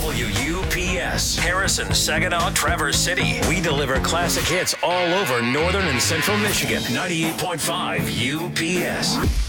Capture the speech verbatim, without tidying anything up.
W U P S, Harrison, Saginaw, Traverse City. We deliver classic hits all over northern and central Michigan. ninety-eight point five U P S.